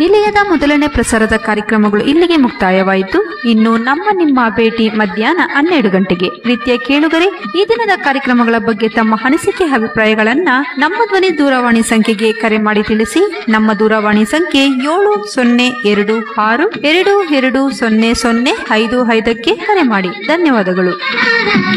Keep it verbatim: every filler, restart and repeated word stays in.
ನಿಲಯದ ಮೊದಲನೇ ಪ್ರಸಾರದ ಕಾರ್ಯಕ್ರಮಗಳು ಇಲ್ಲಿಗೆ ಮುಕ್ತಾಯವಾಯಿತು. ಇನ್ನು ನಮ್ಮ ನಿಮ್ಮ ಭೇಟಿ ಮಧ್ಯಾಹ್ನ ಹನ್ನೆರಡು ಗಂಟೆಗೆ. ಪ್ರೀತಿಯ ಕೇಳುಗರೆ, ಈ ದಿನದ ಕಾರ್ಯಕ್ರಮಗಳ ಬಗ್ಗೆ ತಮ್ಮ ಅನಿಸಿಕೆ ಅಭಿಪ್ರಾಯಗಳನ್ನ ನಮ್ಮ ಧ್ವನಿ ದೂರವಾಣಿ ಸಂಖ್ಯೆಗೆ ಕರೆ ಮಾಡಿ ತಿಳಿಸಿ. ನಮ್ಮ ದೂರವಾಣಿ ಸಂಖ್ಯೆ ಏಳು ಸೊನ್ನೆ ಎರಡು ಆರು ಎರಡು ಎರಡು ಸೊನ್ನೆ ಸೊನ್ನೆ ಐದು ಐದಕ್ಕೆ ಕರೆ ಮಾಡಿ. ಧನ್ಯವಾದಗಳು.